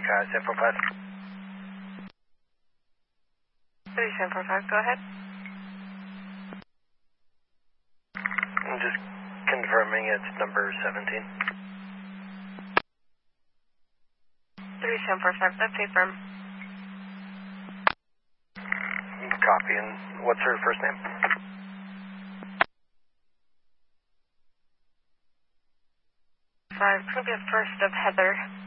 3745. 3745, go ahead. I'm just confirming it's number 17. 3745, that's confirmed. Copy, and what's her first name? It's going to be a first of Heather.